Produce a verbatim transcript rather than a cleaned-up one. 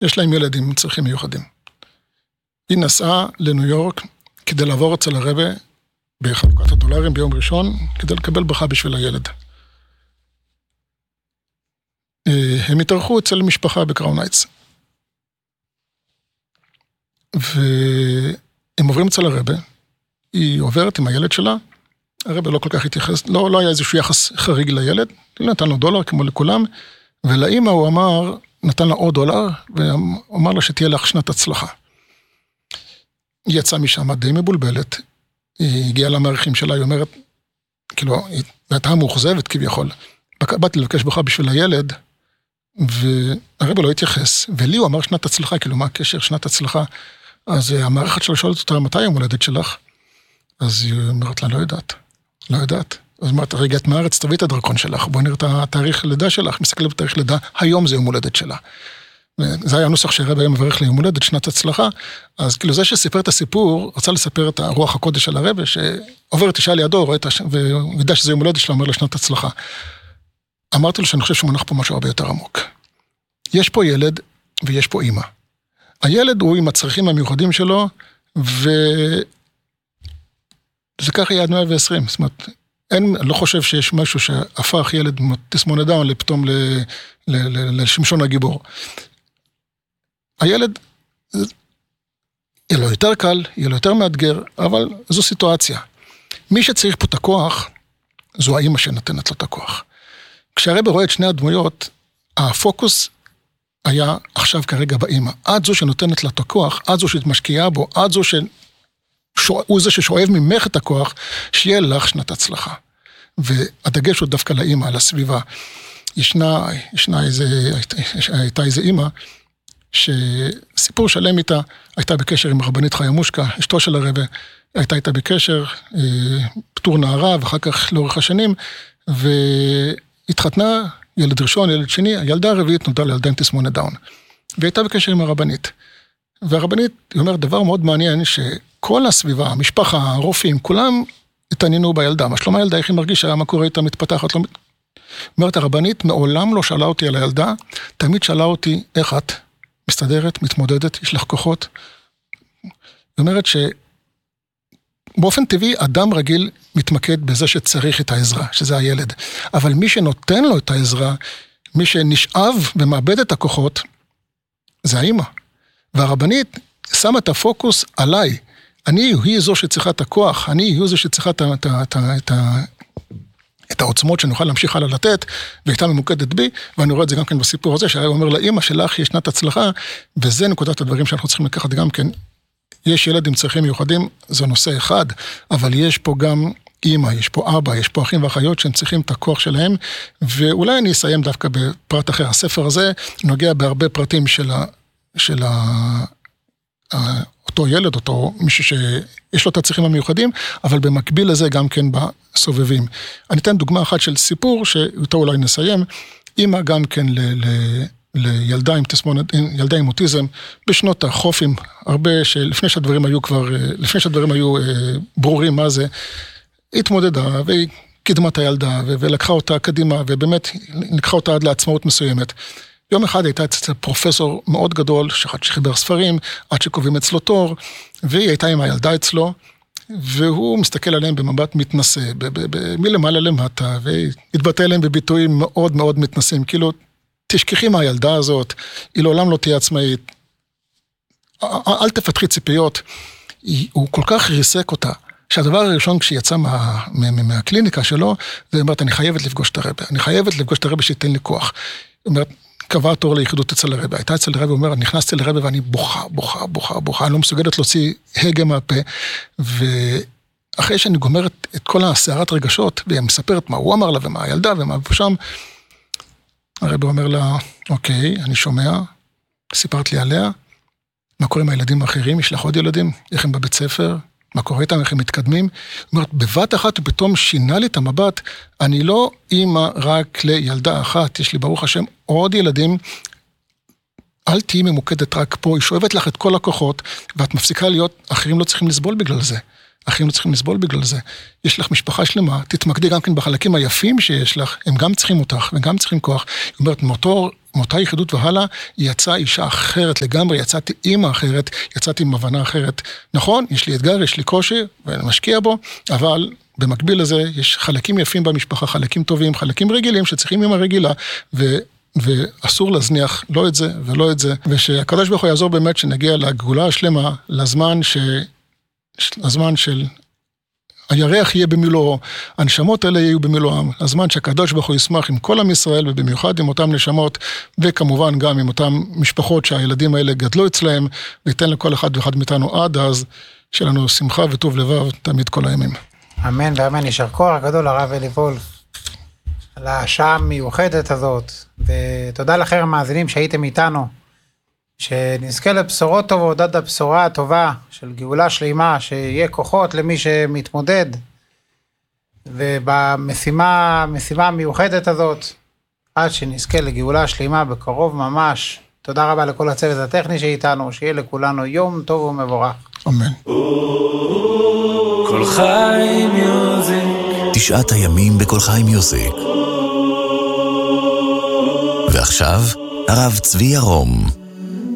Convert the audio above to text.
יש להם ילדים עם צרכים מיוחדים. היא נסעה לניו יורק כדי לעבור אצל הרבה בחלוקת הדולרים ביום ראשון, כדי לקבל ברכה בשביל הילד. הם התארחו אצל משפחה בקראון הייטס. והם עוברים אצל הרבה, היא עוברת עם הילד שלה, הרבה לא כל כך התייחס, לא, לא היה איזשהו יחס חריג לילד, הוא נתן לו דולר כמו לכולם, ולאמא הוא אמר, נתן לה עוד דולר, ואמר לה שתהיה לך שנת הצלחה. היא יצאה משם די מבולבלת, היא הגיעה למערכים שלה, היא אומרת, כאילו, היא הייתה מאוכזבת כביכול, באתי לבקש ברכה בשביל הילד, והרבה לא התייחס, ולי הוא אמר שנת הצלחה, כאילו מה הקשר שנת הצלחה, אז המערכת שלה שואלת אותה, מתי יום הולדת שלך? אז היא אומרת לה, לא יודעת, לא יודעת. אז אמרת, רגעת מארץ, תביא את הדרקון שלך, בואי נראה את התאריך לידה שלך, מסתכל בתאריך לידה, היום זה יום הולדת שלה. זה היה הנוסח שהרבה היה מברך ליום הולדת, שנת הצלחה, אז כאילו זה שסיפר את הסיפור, רצה לספר את הרוח הקודש של הרבה, שעוברת אישה לידו, והוא ידע שזה יום הולדת שלה, אומר לה שנת הצלחה. אמרתי לו שאני חושב שהוא מנח פה משהו הרבה יותר עמוק. יש פה ילד ויש פה אמא. הילד הוא עם הצרכים המיוחדים שלו, וזה ככה יהיה עד מאה ועשרים. זאת אומרת, אין, לא חושב שיש משהו שהפך ילד תסמונת דאון לפתאום לשמשון הגיבור. הילד, יהיה לו יותר קל, יהיה לו יותר מאתגר, אבל זו סיטואציה. מי שצריך פה את הכוח, זו האמא שנתנת לו את הכוח. כשהרבא רואה את שני הדמויות, הפוקוס היה עכשיו כרגע באמא. עד זו שנותנת לה את הכוח, עד זו שמשקיעה בו, עד זו שהוא זה ששואב ממך את הכוח, שיהיה לך שנת הצלחה. והדגש הוא דווקא לאמא, על הסביבה. ישנה, ישנה איזה, הייתה איזה אמא, שסיפור שלם איתה, הייתה בקשר עם הרבנית חיה מושקה, אשתו של הרבא, הייתה איתה בקשר, פטור נערה, ואחר כך לאורך השנים, והתחתנה, ילד ראשון, ילד שני, הילדה הרביעית נולדה לילדה עם תסמונת דאון. והייתה בקשר עם הרבנית. והרבנית, היא אומרת, דבר מאוד מעניין, שכל הסביבה, המשפחה, הרופאים, כולם התעניינו בילדה. מה שלום הילדה, איך היא מרגישה, מה קורה איתה, מתפתחת, לא... אומרת, הרבנית מעולם לא שאלה אותי על הילדה, תמיד שאלה אותי, איך את מסתדרת, מתמודדת, יש לך כוחות. היא אומרת ש... באופן טבעי, אדם רגיל מתמקד בזה שצריך את העזרה, שזה הילד. אבל מי שנותן לו את העזרה, מי שנשאב ומאבד את הכוחות, זה האמא. והרבנית שמה את הפוקוס עליי. אני היא זו שצריכה את הכוח, אני היא זו שצריכה את, את, את, את, את העוצמות שנוכל להמשיך הלאה לתת, והייתה ממוקדת בי, ואני רואה את זה גם כן בסיפור הזה, שהיה אומר לאמא שלך יש שנת הצלחה, וזה נקודת הדברים שאנחנו צריכים לקחת גם כן. יש ילד עם צרכים מיוחדים, זה נושא אחד, אבל יש פה גם אמא, יש פה אבא, יש פה אחים ואחיות שהם צריכים את הכוח שלהם, ואולי אני אסיים דווקא בפרט אחר. הספר הזה נוגע בהרבה פרטים של, ה, של ה, אותו ילד, אותו מישהו שיש לו את הצרכים המיוחדים, אבל במקביל לזה גם כן בסובבים. אני אתן דוגמה אחת של סיפור, שאותו אולי נסיים, אמא גם כן ל... ל לילדה עם תסמונת, ילדה עם אוטיזם, בשנות החופים, הרבה שלפני שהדברים היו כבר, לפני שהדברים היו ברורים מה זה, התמודדה והיא קידמה את הילדה ולקחה אותה קדימה, ובאמת לקחה אותה עד לעצמאות מסוימת. יום אחד הייתה אצל פרופסור מאוד גדול, שאחד שחיבר ספרים, עד שקובעים אצלו תור, והיא הייתה עם הילדה אצלו, והוא מסתכל עליהם במבט מתנשא, מלמעלה למטה, והתבטא עליהם בביטויים מאוד מאוד מתנשאים, כאילו, תשכחי מהילדה הזאת, היא לעולם לא תהיה עצמאית, אל תפתחי ציפיות, הוא כל כך ריסק אותה, שהדבר הראשון כשהיא יצאה מה, מה, מהקליניקה שלו, זה אומרת, אני חייבת לפגוש את הרבה, אני חייבת לפגוש את הרבה שייתן לי כוח. היא אומרת, קבעה תור ליחידות אצל הרבה, הייתה אצל הרבה, הוא אומר, אני נכנסתי לרבה ואני בוכה, בוכה, בוכה, בוכה, אני לא מסוגלת להוציא הגה מהפה, ואחרי שאני גומרת את כל הסערת רגשות, והיא מספרת מה הוא אמר לה ומה הילדה ומה שם, הרב אומר לה, אוקיי, אני שומע, סיפרת לי עליה, מה קורה עם הילדים האחרים, יש לך עוד ילדים, איך הם בבית ספר, מה קורה איתם, איך הם מתקדמים, זאת אומרת, בבת אחת הוא פתאום שינה לי את המבט, אני לא אימא רק לילדה אחת, יש לי ברוך השם עוד ילדים, אל תהי ממוקדת רק פה, היא שואבת לך את כל הכוחות, ואת מפסיקה להיות, אחרים לא צריכים לסבול בגלל זה. אחרים לא צריכים לסבול בגלל זה. יש לך משפחה שלמה, תתמקדי גם כן בחלקים היפים שיש לך, הם גם צריכים אותך, וגם צריכים כוח. היא אומרת, מאותו, מאותה יחידות והלאה, היא יצאה אישה אחרת לגמרי, יצאתי אימא אחרת, יצאתי עם הבנה אחרת. נכון, יש לי אתגר, יש לי קושי, ואני משקיע בו, אבל במקביל לזה, יש חלקים יפים במשפחה, חלקים טובים, חלקים רגילים, שצריכים אימא רגילה, ו... ואסור להזניח לא את זה ולא את זה, ושהקדוש ברוך הוא יעזור באמת שנגיע לגאולה השלמה, לזמן ש... הזמן של הירח יהיה במילואו, הנשמות האלה יהיו במילואם, הזמן שהקדוש ברוך הוא ישמח עם כל עם ישראל, ובמיוחד עם אותם נשמות, וכמובן גם עם אותם משפחות שהילדים האלה גדלו אצלהם, ויתן לכל אחד ואחד מאיתנו עד אז, שיהיה לנו שמחה וטוב לבב תמיד כל הימים. אמן ואמן, יישר כוח גדול הרב אלי וולף, על השעה המיוחדת הזאת, ותודה לכם המאזינים שהייתם איתנו, שנזכה לבשורות טובות, עד הבשורה הטובה של גאולה שלמה, שיהיה כוחות למי שמתמודד, ובמשימה, המשימה המיוחדת הזאת, עד שנזכה לגאולה שלמה בקרוב ממש. תודה רבה לכל הצוות הטכני שאיתנו, שיהיה לכולנו יום טוב ומבורך. אמן. כל חי מיוזיק. תשעת הימים בכל חי מיוזיק. ועכשיו, הרב צבי ירום.